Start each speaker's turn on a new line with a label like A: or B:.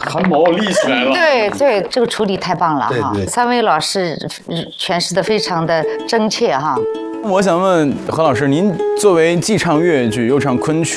A: 汗毛立起来了。
B: 对对，这个处理太棒了哈！
C: 对
B: 三位老师诠释的非常的真切哈。
D: 我想问何老师，您作为既唱越剧又唱昆曲，